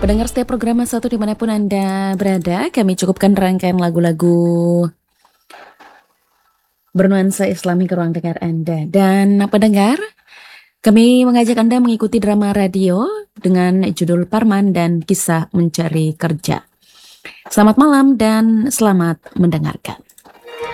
Pendengar setiap program satu dimanapun Anda berada, kami cukupkan rangkaian lagu-lagu bernuansa Islami ke ruang dengar Anda. Dan pendengar, kami mengajak Anda mengikuti drama radio dengan judul Parman dan Kisah Mencari Kerja. Selamat malam dan selamat mendengarkan.